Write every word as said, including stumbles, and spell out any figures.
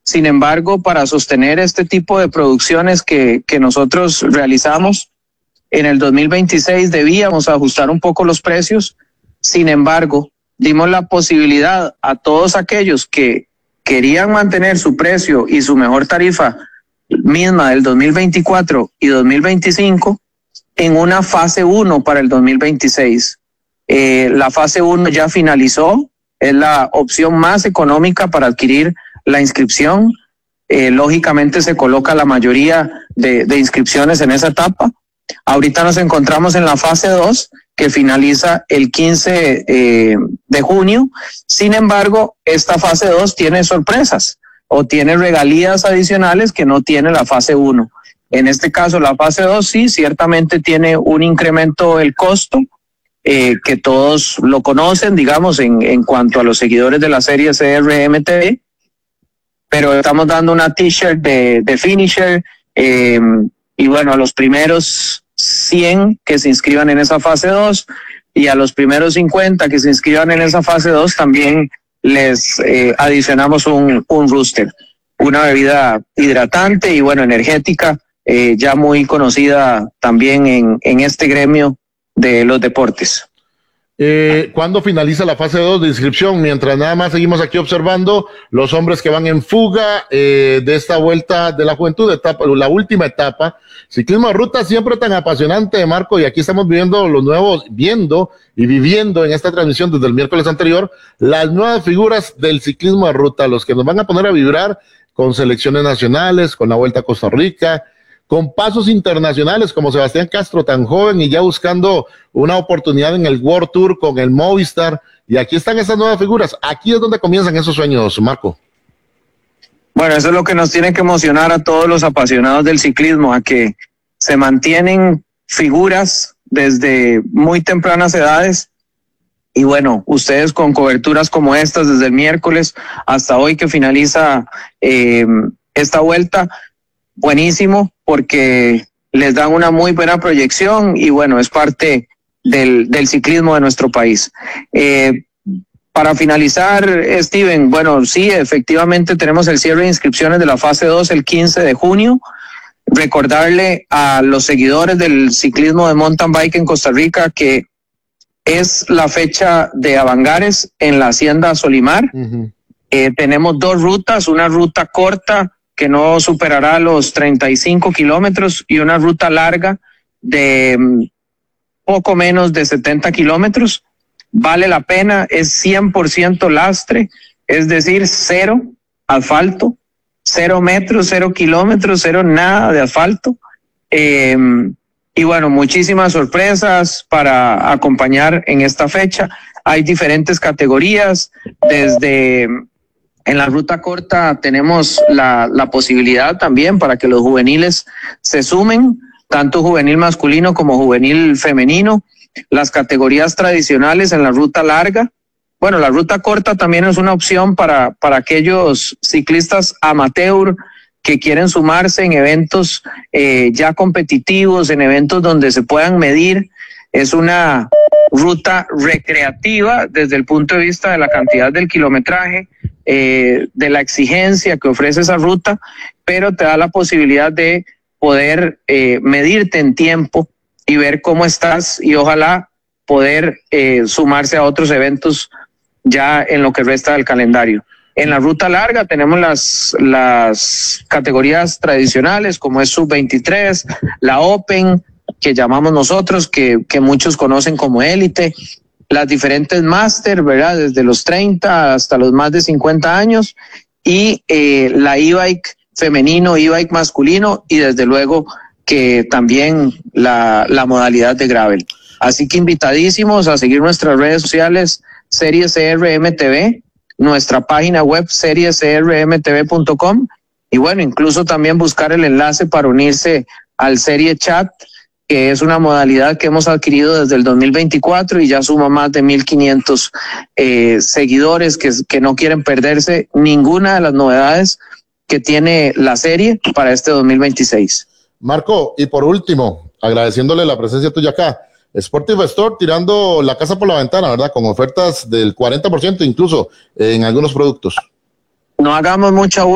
Sin embargo, para sostener este tipo de producciones que, que nosotros realizamos, en el dos mil veintiséis debíamos ajustar un poco los precios. Sin embargo, dimos la posibilidad a todos aquellos que querían mantener su precio y su mejor tarifa misma del dos mil veinticuatro y dos mil veinticinco en una fase uno para el dos mil veintiséis. Eh, la fase uno ya finalizó, es la opción más económica para adquirir la inscripción. Eh, lógicamente se coloca la mayoría de, de inscripciones en esa etapa. Ahorita nos encontramos en la fase dos, que finaliza el quince eh, de junio. Sin embargo, esta fase dos tiene sorpresas o tiene regalías adicionales que no tiene la fase uno. En este caso, la fase dos sí, ciertamente tiene un incremento del costo, eh, que todos lo conocen, digamos, en, en cuanto a los seguidores de la serie C R M T V, pero estamos dando una t-shirt de, de finisher, eh, y bueno, a los primeros cien que se inscriban en esa fase dos y a los primeros cincuenta que se inscriban en esa fase dos también les eh, adicionamos un, un rooster, una bebida hidratante y bueno, energética, eh, ya muy conocida también en, en este gremio de los deportes. Eh, ¿Cuándo finaliza la fase dos de inscripción? Mientras nada más seguimos aquí observando los hombres que van en fuga eh, de esta vuelta de la juventud, etapa, la última etapa. Ciclismo de ruta siempre tan apasionante, Marco, y aquí estamos viendo los nuevos, viendo y viviendo en esta transmisión desde el miércoles anterior, las nuevas figuras del ciclismo de ruta, los que nos van a poner a vibrar con selecciones nacionales, con la Vuelta a Costa Rica, con pasos internacionales como Sebastián Castro, tan joven y ya buscando una oportunidad en el World Tour con el Movistar. Y aquí están esas nuevas figuras. Aquí es donde comienzan esos sueños, Marco. Bueno, eso es lo que nos tiene que emocionar a todos los apasionados del ciclismo, a que se mantienen figuras desde muy tempranas edades. Y bueno, ustedes con coberturas como estas desde el miércoles hasta hoy que finaliza eh, esta vuelta, buenísimo, porque les dan una muy buena proyección y bueno, es parte del, del ciclismo de nuestro país. Eh, para finalizar, Steven, bueno, sí, efectivamente tenemos el cierre de inscripciones de la fase dos el quince de junio. Recordarle a los seguidores del ciclismo de mountain bike en Costa Rica que es la fecha de Avangares en la Hacienda Solimar. Uh-huh. Eh, tenemos dos rutas, una ruta corta que no superará los treinta y cinco kilómetros y una ruta larga de um, poco menos de setenta kilómetros. Vale la pena, es cien por ciento lastre, es decir, cero asfalto, cero metros, cero kilómetros, cero nada de asfalto. Eh, y bueno, muchísimas sorpresas para acompañar en esta fecha. Hay diferentes categorías, desde... En la ruta corta tenemos la, la posibilidad también para que los juveniles se sumen, tanto juvenil masculino como juvenil femenino. Las categorías tradicionales en la ruta larga. Bueno, la ruta corta también es una opción para, para aquellos ciclistas amateur que quieren sumarse en eventos eh, ya competitivos, en eventos donde se puedan medir. Es una ruta recreativa desde el punto de vista de la cantidad del kilometraje, eh, de la exigencia que ofrece esa ruta, pero te da la posibilidad de poder eh, medirte en tiempo y ver cómo estás y ojalá poder eh, sumarse a otros eventos ya en lo que resta del calendario. En la ruta larga tenemos las, las categorías tradicionales como es sub veintitrés, la Open, que llamamos nosotros, que, que muchos conocen como élite, las diferentes máster, ¿verdad? Desde los treinta hasta los más de cincuenta años, y eh, la e-bike femenino, e-bike masculino, y desde luego que también la, la modalidad de gravel. Así que invitadísimos a seguir nuestras redes sociales, Serie C R M T V, nuestra página web serie c r m t v punto com, y bueno, incluso también buscar el enlace para unirse al Serie Chat, que es una modalidad que hemos adquirido desde el dos mil veinticuatro y ya suma más de mil quinientos eh, seguidores que, que no quieren perderse ninguna de las novedades que tiene la serie para este dos mil veintiséis. Marco, y por último, agradeciéndole la presencia tuya acá, Sportive Store tirando la casa por la ventana, ¿verdad? Con ofertas del cuarenta por ciento incluso en algunos productos. No hagamos mucha